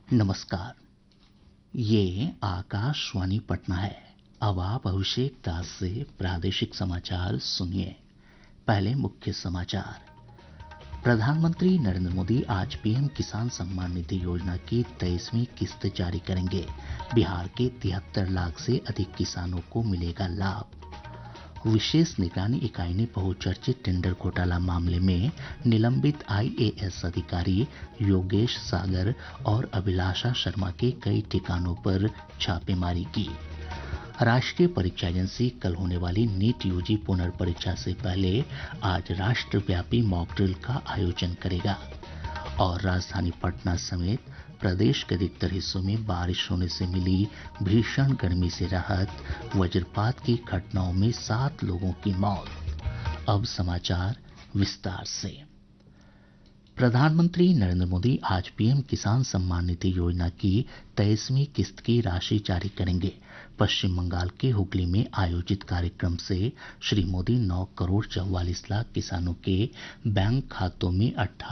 नमस्कार। ये आकाशवाणी पटना है। अब आप अभिषेक दास से प्रादेशिक समाचार सुनिए। पहले मुख्य समाचार। प्रधानमंत्री नरेंद्र मोदी आज पीएम किसान सम्मान निधि योजना की 23वीं किस्त जारी करेंगे। बिहार के 73 लाख से अधिक किसानों को मिलेगा लाभ। विशेष निगरानी इकाई ने बहुचर्चित टेंडर घोटाला मामले में निलंबित आईएएस अधिकारी योगेश सागर और अभिलाषा शर्मा के कई ठिकानों पर छापेमारी की। राष्ट्रीय परीक्षा एजेंसी कल होने वाली नीट यूजी पुनर्परीक्षा से पहले आज राष्ट्रव्यापी मॉक ड्रिल का आयोजन करेगा। और राजधानी पटना समेत प्रदेश के अधिकतर हिस्सों में बारिश होने से मिली भीषण गर्मी से राहत। वज्रपात की घटनाओं में 7 लोगों की मौत। अब समाचार विस्तार से। प्रधानमंत्री नरेंद्र मोदी आज पीएम किसान सम्मान निधि योजना की 23वीं किस्त की राशि जारी करेंगे। पश्चिम बंगाल के हुगली में आयोजित कार्यक्रम से श्री मोदी 9 करोड़ 44 लाख किसानों के बैंक खातों में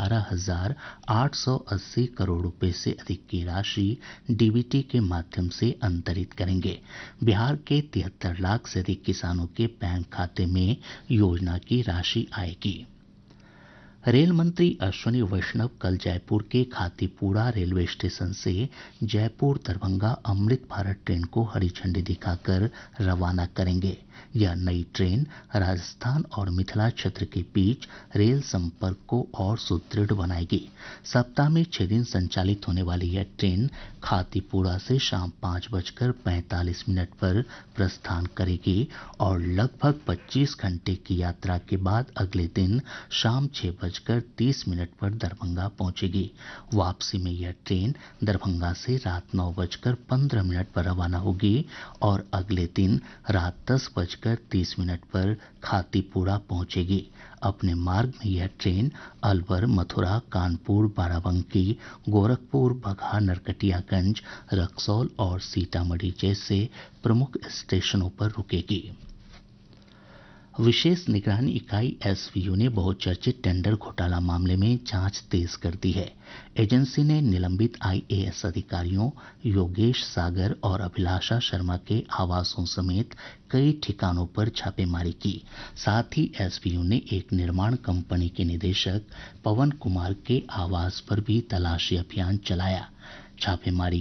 18,880 करोड़ रुपए से अधिक की राशि डीबीटी के माध्यम से अंतरित करेंगे। बिहार के 73 लाख से अधिक किसानों के बैंक खाते में योजना की राशि आएगी। रेल मंत्री अश्विनी वैष्णव कल जयपुर के खातीपुरा रेलवे स्टेशन से जयपुर दरभंगा अमृत भारत ट्रेन को हरी झंडी दिखाकर रवाना करेंगे। यह नई ट्रेन राजस्थान और मिथिला क्षेत्र के बीच रेल संपर्क को और सुदृढ़ बनाएगी। सप्ताह में 6 दिन संचालित होने वाली यह ट्रेन खातीपुरा से शाम 5:45 पर प्रस्थान करेगी और लगभग 25 घंटे की यात्रा के बाद अगले दिन शाम 6:30 पर दरभंगा पहुंचेगी। वापसी में यह ट्रेन दरभंगा से रात 9:15 पर रवाना होगी और अगले दिन रात 10:30 पर खातीपुरा पहुंचेगी। अपने मार्ग में यह ट्रेन अलवर, मथुरा, कानपुर, बाराबंकी, गोरखपुर, बगहा, नरकटियागंज, रक्सौल और सीतामढ़ी जैसे प्रमुख स्टेशनों पर रुकेगी। विशेष निगरानी इकाई एसवीयू ने बहुचर्चित टेंडर घोटाला मामले में जांच तेज कर दी है। एजेंसी ने निलंबित आईएएस अधिकारियों योगेश सागर और अभिलाषा शर्मा के आवासों समेत कई ठिकानों पर छापेमारी की। साथ ही एसवीयू ने एक निर्माण कंपनी के निदेशक पवन कुमार के आवास पर भी तलाशी अभियान चलाया। छापेमारी